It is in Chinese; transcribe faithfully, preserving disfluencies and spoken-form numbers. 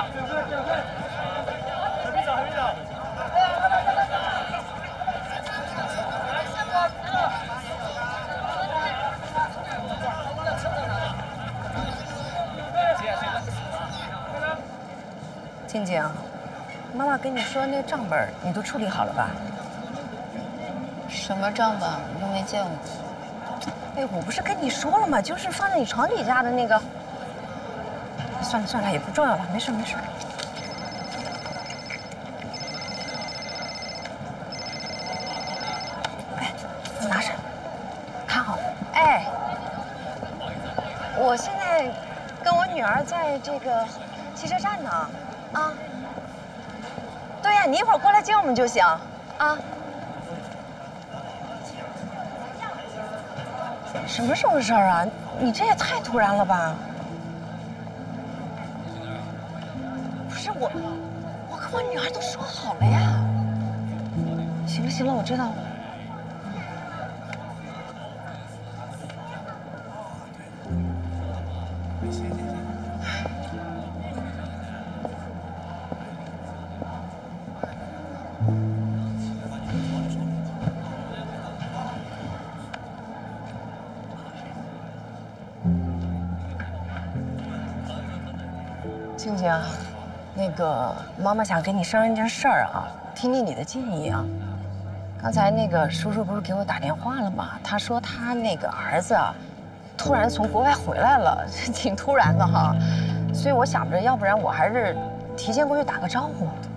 静静，妈妈跟你说那账本你都处理好了吧？ 什么账本？我都没见过。 哎，我不是跟你说了吗？就是放在你床底下的那个。算了算了，也不重要了，没事没事。哎，你拿着，看好。哎，我现在跟我女儿在这个汽车站呢。啊。对呀，你一会儿过来接我们就行。啊。什么时候的事儿啊？你这也太突然了吧！不是我，我跟我女儿都说好了呀。行了行了，我知道了。静静，那个妈妈想跟你商量一件事儿啊，听听你的建议啊。刚才那个叔叔不是给我打电话了吗？他说他那个儿子啊，突然从国外回来了，挺突然的哈。所以我想着，要不然我还是提前过去打个招呼。